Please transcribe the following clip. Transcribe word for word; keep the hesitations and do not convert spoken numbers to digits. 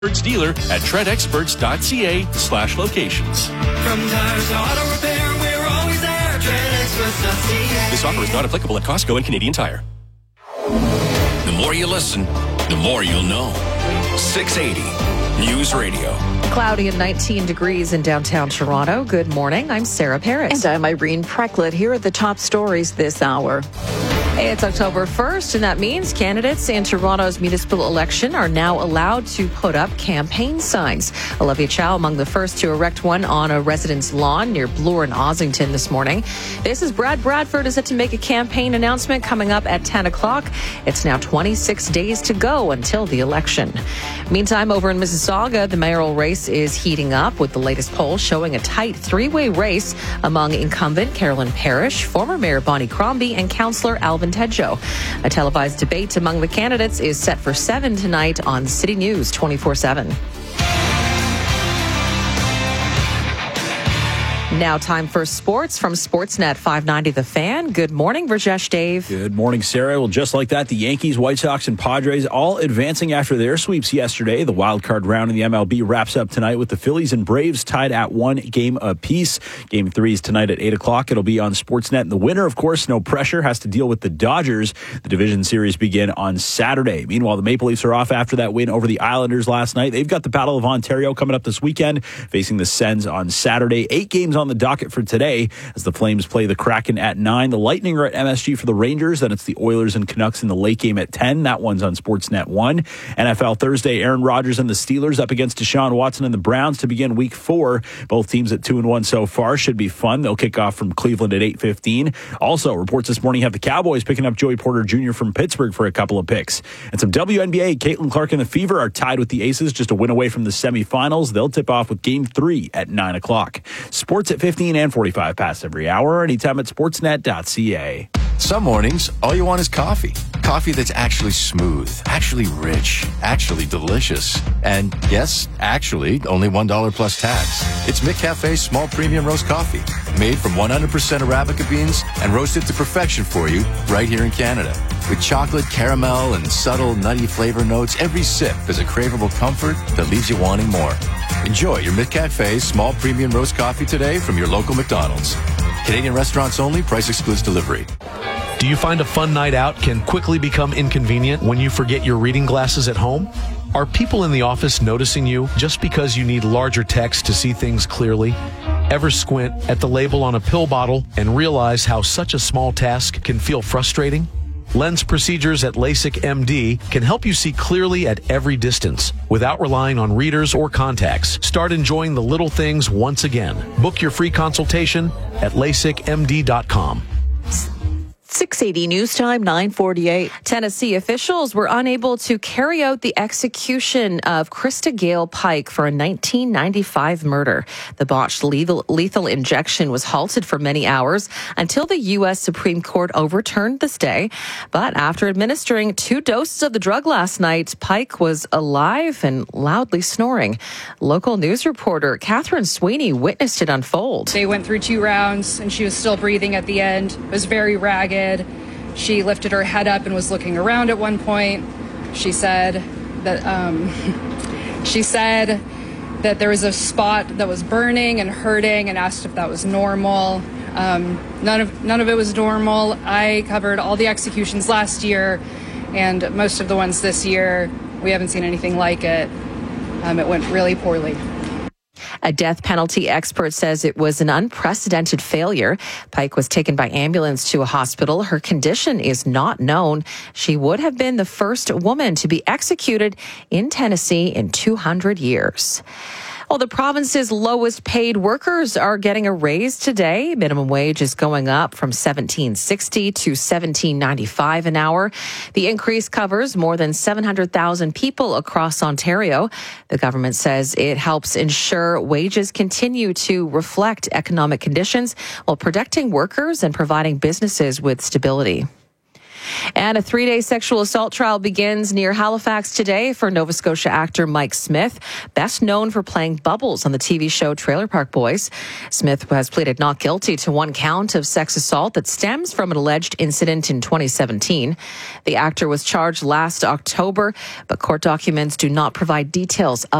Experts dealer at tread experts dot c a slash locations. From tires to auto repair, we're always there. tread experts dot c a. This offer is not applicable at Costco and Canadian Tire. The more you listen, the more you'll know. six eighty News Radio. Cloudy and nineteen degrees in downtown Toronto. Good morning. I'm Sarah Paris. And I'm Irene Precklett. Here are the top stories this hour. It's October first, and that means candidates in Toronto's municipal election are now allowed to put up campaign signs. Olivia Chow among the first to erect one on a resident's lawn near Bloor and Ossington this morning. This is Brad Bradford is set to make a campaign announcement coming up at ten o'clock. It's now twenty-six days to go until the election. Meantime, over in Mississauga, the mayoral race is heating up with the latest poll showing a tight three-way race among incumbent Carolyn Parrish, former Mayor Bonnie Crombie, and Councillor Alvin Tedjo. A televised debate among the candidates is set for seven tonight on City News twenty-four seven. Now time for sports from Sportsnet five ninety The Fan. Good morning, Rajesh Dave. Good morning, Sarah. Well, just like that, the Yankees, White Sox, and Padres all advancing after their sweeps yesterday. The wild card round in the M L B wraps up tonight with the Phillies and Braves tied at one game apiece. Game three is tonight at eight o'clock. It'll be on Sportsnet. And the winner, of course, no pressure, has to deal with the Dodgers. The division series begin on Saturday. Meanwhile, the Maple Leafs are off after that win over the Islanders last night. They've got the Battle of Ontario coming up this weekend, facing the Sens on Saturday. Eight games on the docket for today as the Flames play the Kraken at nine. The Lightning are at M S G for the Rangers. Then it's the Oilers and Canucks in the late game at ten. That one's on Sportsnet one. N F L Thursday, Aaron Rodgers and the Steelers up against Deshaun Watson and the Browns to begin week four. Both teams at two and one so far. Should be fun. They'll kick off from Cleveland at eight fifteen. Also, reports this morning have the Cowboys picking up Joey Porter Junior from Pittsburgh for a couple of picks. And some W N B A, Caitlin Clark and the Fever are tied with the Aces, just a win away from the semifinals. They'll tip off with game three at nine o'clock. Sports at fifteen and forty-five past every hour, anytime at sportsnet dot c a. Some mornings, all you want is coffee. Coffee that's actually smooth, actually rich, actually delicious. And yes, actually, only one dollar plus tax. It's McCafe's small premium roast coffee, made from one hundred percent Arabica beans and roasted to perfection for you right here in Canada. With chocolate, caramel, and subtle nutty flavor notes, every sip is a craveable comfort that leaves you wanting more. Enjoy your McCafe's small premium roast coffee today from your local McDonald's. Canadian restaurants only. Price excludes delivery. Do you find a fun night out can quickly become inconvenient when you forget your reading glasses at home? Are people in the office noticing you just because you need larger text to see things clearly? Ever squint at the label on a pill bottle and realize how such a small task can feel frustrating? Lens procedures at LASIK M D can help you see clearly at every distance without relying on readers or contacts. Start enjoying the little things once again. Book your free consultation at lasik m d dot com. six eighty News Time, nine forty-eight. Tennessee officials were unable to carry out the execution of Krista Gale Pike for a nineteen ninety-five murder. The botched lethal, lethal injection was halted for many hours until the U S Supreme Court overturned the stay. But after administering two doses of the drug last night, Pike was alive and loudly snoring. Local news reporter Catherine Sweeney witnessed it unfold. They went through two rounds and she was still breathing at the end. It was very ragged. She lifted her head up and was looking around at one point. She said that um, she said that there was a spot that was burning and hurting, and asked if that was normal. Um, none of none of it was normal. I covered all the executions last year, and most of the ones this year. We haven't seen anything like it. Um, it went really poorly. A death penalty expert says it was an unprecedented failure. Pike was taken by ambulance to a hospital. Her condition is not known. She would have been the first woman to be executed in Tennessee in two hundred years. Well, the province's lowest paid workers are getting a raise today. Minimum wage is going up from seventeen sixty to seventeen ninety-five an hour. The increase covers more than seven hundred thousand people across Ontario. The government says it helps ensure wages continue to reflect economic conditions while protecting workers and providing businesses with stability. And a three-day sexual assault trial begins near Halifax today for Nova Scotia actor Mike Smith, best known for playing Bubbles on the T V show Trailer Park Boys. Smith has pleaded not guilty to one count of sex assault that stems from an alleged incident in twenty seventeen. The actor was charged last October, but court documents do not provide details of